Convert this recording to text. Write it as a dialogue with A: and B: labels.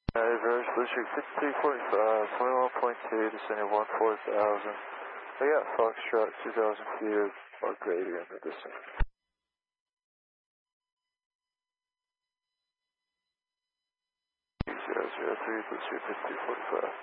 A: Average Blue Streak 5345, 21.2, descending 14,000. I got Foxtrot 2,000 feet or greater in the descent. 003, Blue Streak 5345.